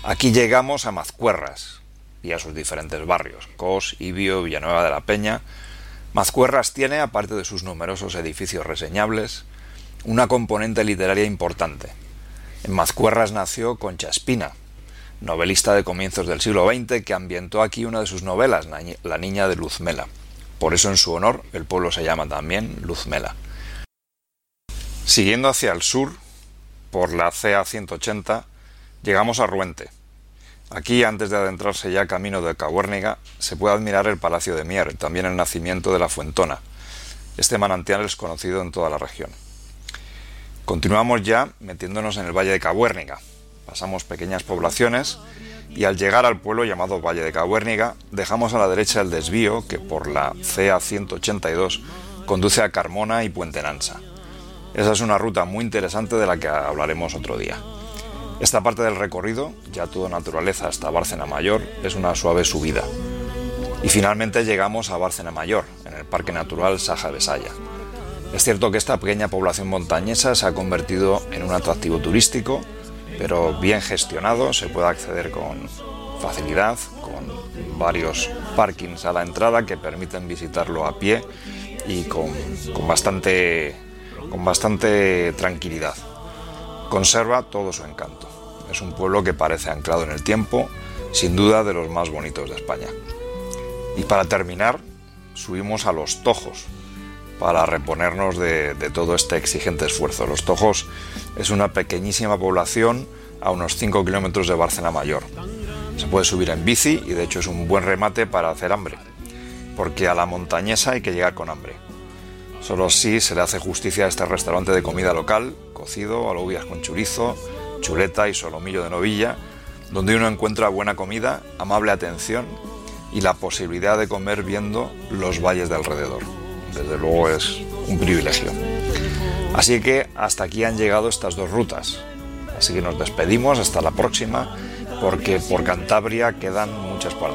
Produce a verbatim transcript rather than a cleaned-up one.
Aquí llegamos a Mazcuerras y a sus diferentes barrios, Cos, Ibio, Villanueva de la Peña. Mazcuerras tiene, aparte de sus numerosos edificios reseñables, una componente literaria importante. En Mazcuerras nació Concha Espina, novelista de comienzos del siglo veinte que ambientó aquí una de sus novelas, La niña de Luzmela. Por eso en su honor el pueblo se llama también Luzmela. Siguiendo hacia el sur, por la C A ciento ochenta, llegamos a Ruente. Aquí, antes de adentrarse ya camino de Cabuérniga, se puede admirar el Palacio de Mier, también el nacimiento de la Fuentona. Este manantial es conocido en toda la región. Continuamos ya metiéndonos en el Valle de Cabuérniga. Pasamos pequeñas poblaciones y al llegar al pueblo llamado Valle de Cabuérniga, dejamos a la derecha el desvío que por la C A ciento ochenta y dos conduce a Carmona y Puente Nansa. Esa es una ruta muy interesante de la que hablaremos otro día. Esta parte del recorrido, ya todo naturaleza hasta Bárcena Mayor, es una suave subida. Y finalmente llegamos a Bárcena Mayor, en el Parque Natural Saja-Besaya. Es cierto que esta pequeña población montañesa se ha convertido en un atractivo turístico, pero bien gestionado, se puede acceder con facilidad, con varios parkings a la entrada que permiten visitarlo a pie y con, con, bastante, con bastante tranquilidad. Conserva todo su encanto. Es un pueblo que parece anclado en el tiempo, sin duda de los más bonitos de España. Y para terminar, subimos a Los Tojos, para reponernos de, de todo este exigente esfuerzo. Los Tojos es una pequeñísima población a unos cinco kilómetros de Bárcena Mayor. Se puede subir en bici y de hecho es un buen remate para hacer hambre, porque a la montañesa hay que llegar con hambre. Solo así se le hace justicia a este restaurante de comida local, cocido, alubias con chorizo, chuleta y solomillo de novilla, donde uno encuentra buena comida, amable atención y la posibilidad de comer viendo los valles de alrededor. Desde luego es un privilegio. Así que hasta aquí han llegado estas dos rutas. Así que nos despedimos hasta la próxima, porque por Cantabria quedan muchas por andar.